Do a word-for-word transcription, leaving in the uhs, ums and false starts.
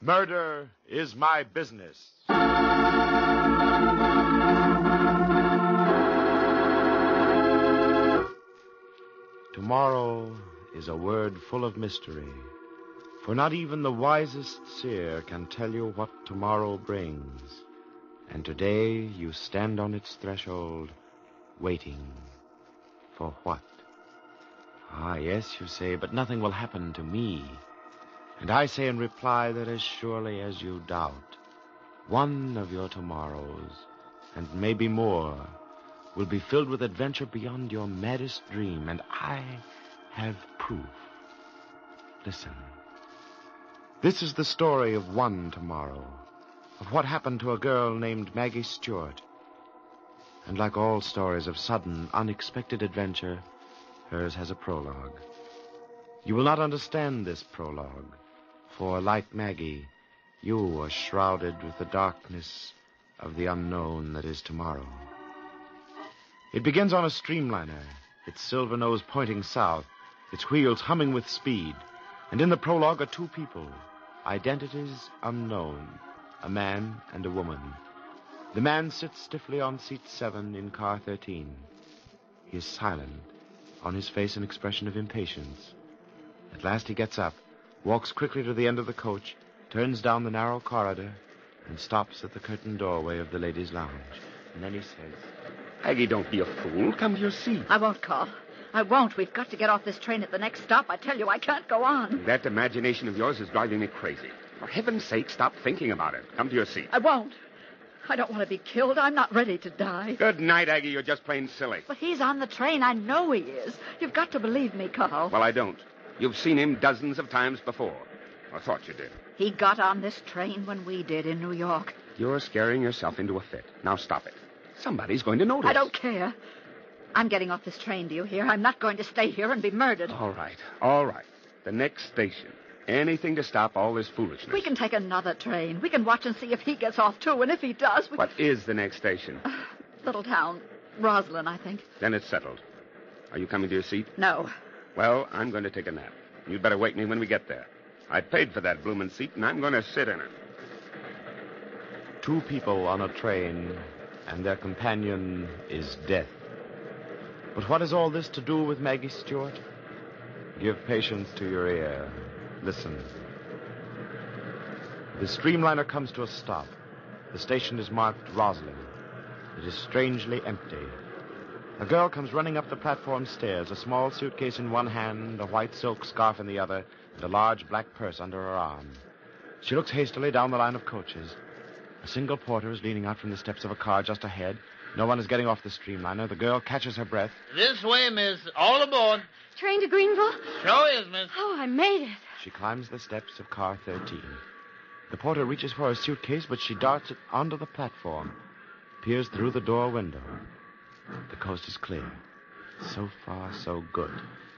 Murder is my business. Tomorrow is a word full of mystery, for not even the wisest seer can tell you what tomorrow brings. And today you stand on its threshold, waiting for what? Ah, yes, you say, but nothing will happen to me. And I say in reply that as surely as you doubt, one of your tomorrows, and maybe more, will be filled with adventure beyond your maddest dream, and I have proof. Listen. This is the story of one tomorrow, of what happened to a girl named Maggie Stewart. And like all stories of sudden, unexpected adventure, hers has a prologue. You will not understand this prologue, for, like Maggie, you are shrouded with the darkness of the unknown that is tomorrow. It begins on a streamliner, its silver nose pointing south, its wheels humming with speed. And in the prologue are two people, identities unknown, a man and a woman. The man sits stiffly on seat seven in car thirteen. He is silent, on his face an expression of impatience. At last he gets up, walks quickly to the end of the coach, turns down the narrow corridor, and stops at the curtained doorway of the ladies' lounge. And then he says, Aggie, don't be a fool. Come to your seat. I won't, Carl. I won't. We've got to get off this train at the next stop. I tell you, I can't go on. That imagination of yours is driving me crazy. For heaven's sake, stop thinking about it. Come to your seat. I won't. I don't want to be killed. I'm not ready to die. Good night, Aggie. You're just plain silly. But he's on the train. I know he is. You've got to believe me, Carl. Well, I don't. You've seen him dozens of times before. I thought you did. He got on this train when we did in New York. You're scaring yourself into a fit. Now stop it. Somebody's going to notice. I don't care. I'm getting off this train, do you hear? I'm not going to stay here and be murdered. All right. All right. The next station. Anything to stop all this foolishness. We can take another train. We can watch and see if he gets off, too. And if he does, we... What is the next station? Uh, little town. Roslyn, I think. Then it's settled. Are you coming to your seat? No. Well, I'm going to take a nap. You'd better wake me when we get there. I paid for that bloomin' seat, and I'm going to sit in it. Two people on a train, and their companion is death. But what has all this to do with Maggie Stewart? Give patience to your ear. Listen. The streamliner comes to a stop. The station is marked Roslyn. It is strangely empty. A girl comes running up the platform stairs, a small suitcase in one hand, a white silk scarf in the other, and a large black purse under her arm. She looks hastily down the line of coaches. A single porter is leaning out from the steps of a car just ahead. No one is getting off the streamliner. The girl catches her breath. This way, miss. All aboard. Train to Greenville? Sure is, miss. Oh, I made it. She climbs the steps of car thirteen. The porter reaches for her suitcase, but she darts it onto the platform, peers through the door window. The coast is clear. So far, so good.